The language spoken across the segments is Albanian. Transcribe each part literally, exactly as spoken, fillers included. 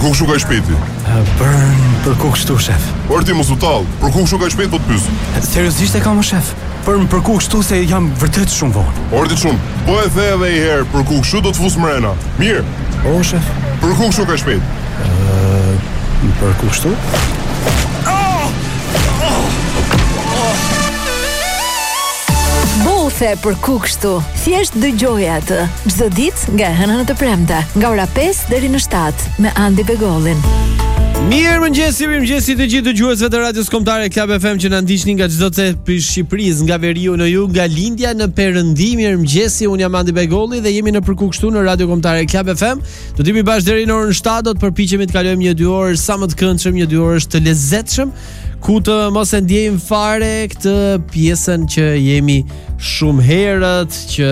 ku kshu ka shpejti? Për për ku kështu, shef? Por ti mos u tall, për ku kshu ka shpejt po të pyes. Seriozisht e kam, shef? Për për ku kështu se jam vërtet shumë vonë. Orti shumë. Po e the edhe një herë, për ku kshu do të fus mrena. Mirë. O, shef. Për ku kshu ka shpejt? Ë, për ku kështu? Bothe për ku kështu. Thjesht dëgjoj atë çdo ditë nga e hëna në të premte, nga ora pesë deri në shtatë me Andi Begollin. Mirë mëngjesi, mirë mëngjesi të gjithë dëgjuesve të radios kombëtare Club F M që na ndiqni nga çdo cep i Shqipërisë, nga veriu në jug, nga lindja në perëndim. Mirë mëngjesi, unë jam Andi Begolli dhe jemi në Për ku kështu në radio kombëtare Club F M. Do të jemi bashkë deri në orën shtatë, do të përpiqemi të kalojmë një dy orë sa më të këndshëm, një dy orë të lezetshëm, ku të mos e ndjejmë fare këtë pjesën që jemi shumë herët, që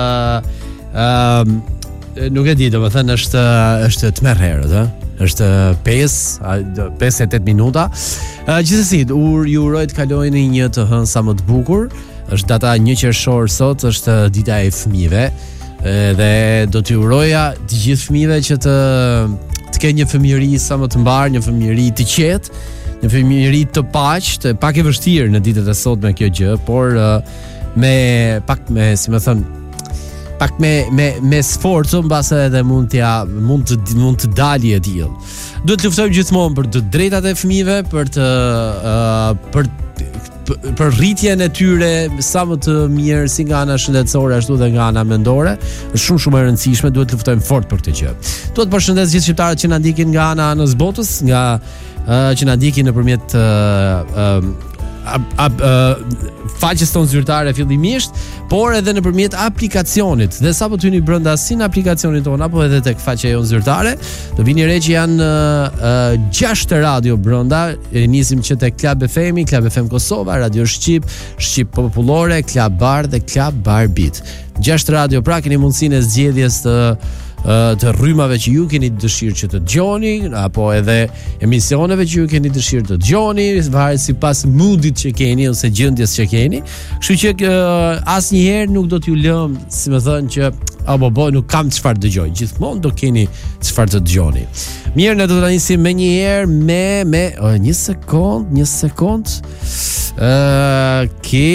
ë um, nuk e di, domethënë është është tmerr herët, ë? Është pesë e tetë minuta. Uh, Gjithsesi, u ju uroj të kalojeni një të hënë sa më të bukur. Është data një qershor sot, është dita e fëmijëve. Dhe do t'ju uroja të gjithë fëmijëve që të të kenë një fëmijëri sa më të mbar, një fëmijëri të qetë, një fëmijëri të paqë, pak e vështirë në ditët e sotme kjo gjë, por uh, me pak me, si më thon, pak me me me sforcë mbase edhe mund t'ja mund të mund të dalë e diell. Duhet të luftojmë gjithmonë për të drejtat e fëmijëve, për të uh, për për rritjen e tyre sa më të mirë, si nga ana shëndetësore ashtu dhe nga ana mendore. Është shumë shumë e rëndësishme, duhet të luftojmë fort për këtë gjë. Duhet të përshëndes gjithë shqiptarët që na ndjekin nga ana anës botës, nga uh, që na ndjekin nëpërmjet uh, uh, A, a, a, faqes tonë zyrtare fillimisht, por edhe nëpërmjet aplikacionit. Dhe sapo të hyni brenda si në aplikacionin tonë apo edhe tek faqja jonë zyrtare, do vini re që janë gjashtë radio brenda. E nisim që tek Club F M, Club F M Kosova, Radio Shqip, Shqip Popullore, Club Bar dhe Club Bar Beat. Gjashtë radio, pra keni mundësinë e zgjedhjes të të rrymave që ju keni dëshirë që të dëgjoni, apo edhe emisioneve që ju keni dëshirë të dëgjoni, varet sipas moodit që keni ose gjendjes që keni. Kështu që uh, asnjëherë nuk do t'ju lëm, si më thënë, që apo bo nuk kam çfarë dëgjoj. Gjithmonë do keni çfarë të dëgjoni. Mirë, ne do të nisim më një herë me me oh, një sekond, një sekond. Ë uh,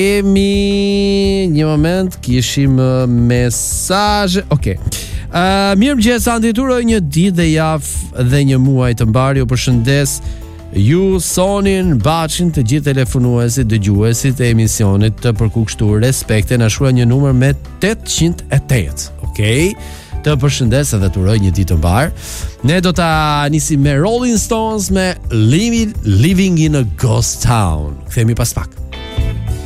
kemi një moment, kishim uh, mesazhe. Okej. Okay. Uh, mirë mëgjes, Andi, të uroj një ditë dhe javë dhe një muaj të mbar. Ju përshëndes ju, Sonin, Baçin, të gjithë telefonuesit, dëgjuesit e emisionit të Për ku kështu respekte. Na shkruaj një numër me tetëqind e tetë. Okej. Okay? Të përshëndes edhe të uroj një ditë të mbar. Ne do ta nisim me Rolling Stones me Living, Living in a Ghost Town. Kthehemi pas pak.